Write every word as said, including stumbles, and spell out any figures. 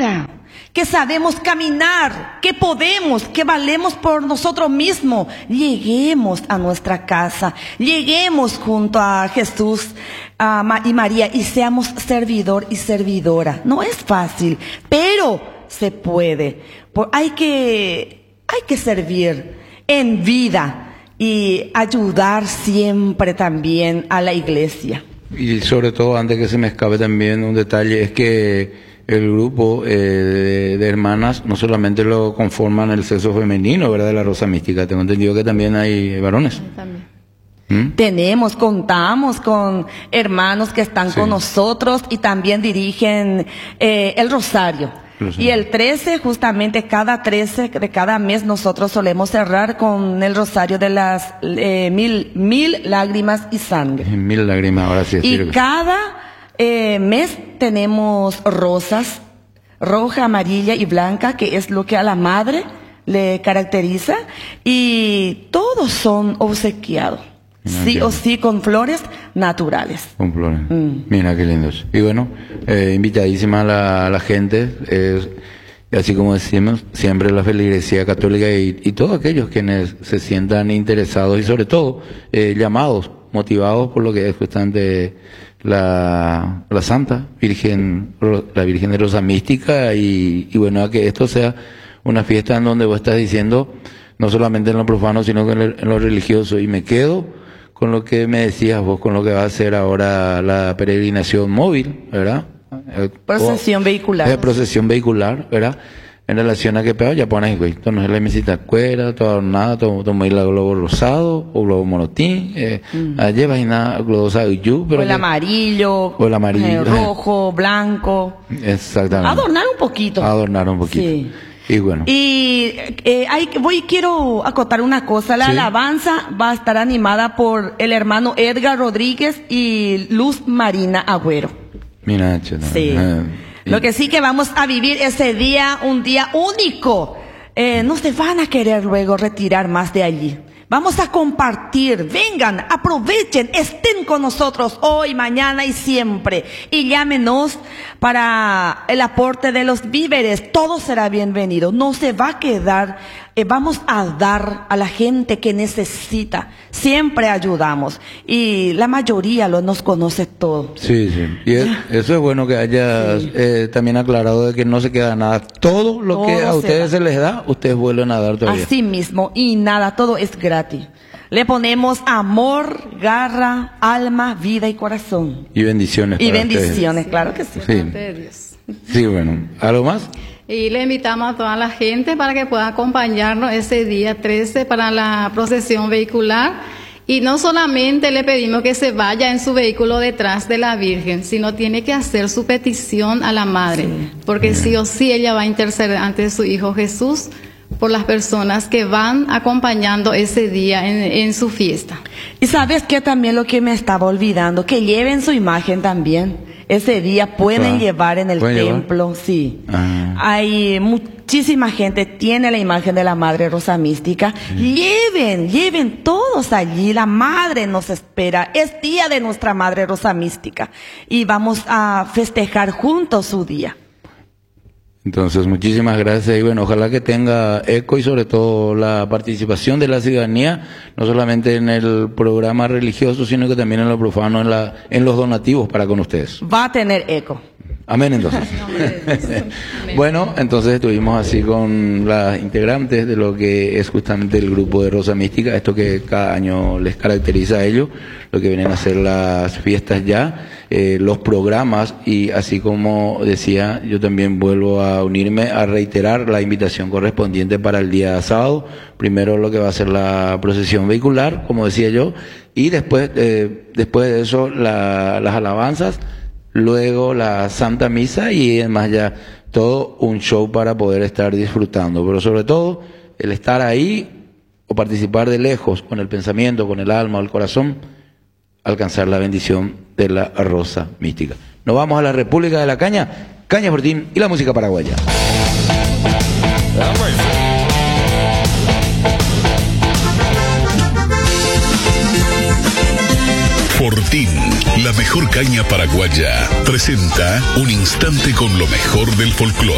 vida, que sabemos caminar, que podemos, que valemos por nosotros mismos. Lleguemos a nuestra casa, lleguemos junto a Jesús a Ma- y María y seamos servidor y servidora. No es fácil, pero se puede. Por- hay que, hay que servir en vida y ayudar siempre también a la iglesia. Y sobre todo, antes que se me escape también un detalle, es que el grupo eh, de, de hermanas no solamente lo conforman el sexo femenino, ¿verdad?, de la Rosa Mística. Tengo entendido que también hay varones. También. ¿Mm? Tenemos, contamos con hermanos que están Sí. con nosotros y también dirigen eh, el Rosario. Rosario. Y el trece, justamente cada trece de cada mes nosotros solemos cerrar con el Rosario de las eh, mil, mil lágrimas y sangre. Mil lágrimas, ahora sí. Y sirve. cada eh, mes tenemos rosas, roja, amarilla y blanca, que es lo que a la madre le caracteriza, y todos son obsequiados, No sí entiendo. o sí, con flores naturales. Con flores. Mm. Mira qué lindos. Y bueno, eh, invitadísima a la, a la gente, eh, y así como decimos, siempre la feligresía católica y, y todos aquellos quienes se sientan interesados y sobre todo eh, llamados, motivados por lo que es justamente la, la Santa Virgen, la Virgen de Rosa Mística, y, y bueno, a que esto sea una fiesta en donde vos estás diciendo, no solamente en lo profano, sino que en, el- en lo religioso. Y me quedo con lo que me decías vos, con lo que va a ser ahora la peregrinación móvil, ¿verdad? Eh, Procesión o- vehicular. eh, procesión vehicular, ¿verdad? En relación a que peor, ya pones, güey, esto no es la mesita cuera, todo nada, todo, todo el globo rosado, o globo monotín, eh, mm. llevas y nada, globo sayú, pero O el que- amarillo, o el amarillo, eh, rojo, blanco. exactamente. Adornar un poquito. Adornar un poquito. Sí. Y bueno. Y eh, hay, voy, quiero acotar una cosa. La Sí. alabanza va a estar animada por el hermano Edgar Rodríguez y Luz Marina Agüero. Mira, cheta, Sí. eh, y- Lo que sí que vamos a vivir ese día, un día único. Eh, no se van a querer luego retirar más de allí. Vamos a compartir, vengan, aprovechen, estén con nosotros hoy, mañana y siempre. Y llámenos para el aporte de los víveres, todo será bienvenido. No se va a quedar, eh, vamos a dar a la gente que necesita. Siempre ayudamos y la mayoría lo nos conoce todo. Sí, sí. Y es- eso es bueno que hayas Sí. eh, también aclarado de que no se queda nada. Todo lo Todo que a se ustedes da. se les da, ustedes vuelven a dar todavía. Así mismo, y nada, todo es gratis. Le ponemos amor, garra, alma, vida y corazón. Y bendiciones. Y para ustedes. bendiciones, claro que sí. Sí. Delante de Dios. Sí, bueno. ¿Algo más? Y le invitamos a toda la gente para que pueda acompañarnos ese día trece para la procesión vehicular. Y no solamente le pedimos que se vaya en su vehículo detrás de la Virgen, sino tiene que hacer su petición a la Madre, porque sí o sí ella va a interceder ante su Hijo Jesús por las personas que van acompañando ese día en, en su fiesta. Y sabes que también lo que me estaba olvidando, que lleven su imagen también. Ese día pueden Ah, llevar en el ¿pueden llevar? templo, sí. Ah. Hay muchísima gente, tiene la imagen de la Madre Rosa Mística. Lleven, lleven todos allí. La Madre nos espera. Es día de nuestra Madre Rosa Mística. Y vamos a festejar juntos su día. Entonces, muchísimas gracias y bueno, ojalá que tenga eco y sobre todo la participación de la ciudadanía, no solamente en el programa religioso, sino que también en lo profano, en, la, en los donativos para con ustedes. Va a tener eco. Amén, entonces. Bueno, entonces estuvimos así con las integrantes de lo que es justamente el grupo de Rosa Mística, esto que cada año les caracteriza a ellos, lo que vienen a ser las fiestas ya, eh, los programas y así como decía, yo también vuelvo a unirme a reiterar la invitación correspondiente para el día sábado. Primero lo que va a ser la procesión vehicular, como decía yo, y después, eh, después de eso la, las alabanzas, luego la Santa Misa y además ya todo un show para poder estar disfrutando, pero sobre todo el estar ahí o participar de lejos con el pensamiento, con el alma o el corazón, alcanzar la bendición de la Rosa Mística. Nos vamos a la República de la Caña, Caña Fortín y la música paraguaya. Fortín, la mejor caña paraguaya, presenta un instante con lo mejor del folclore.